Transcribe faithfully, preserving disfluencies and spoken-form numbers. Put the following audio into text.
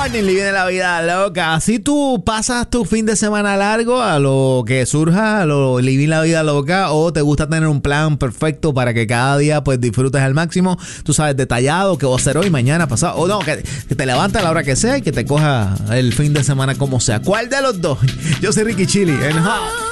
morning, living la vida loca. Así tú pasas tu fin de semana largo a lo que surja, a lo living la vida loca, o te gusta tener un plan perfecto para que cada día pues disfrutes al máximo. Tú sabes, detallado, qué voy a hacer hoy, mañana, pasado, o no, que, que te levantes a la hora que sea y que te coja el fin de semana como sea. ¿Cuál de los dos? Yo soy Ricky Chili en Hot